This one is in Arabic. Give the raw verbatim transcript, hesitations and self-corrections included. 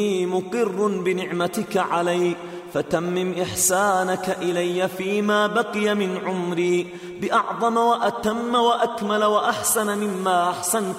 مقر بنعمتك علي، فتمم إحسانك إلي فيما بقي من عمري بأعظم وأتم وأكمل وأحسن مما أحسنت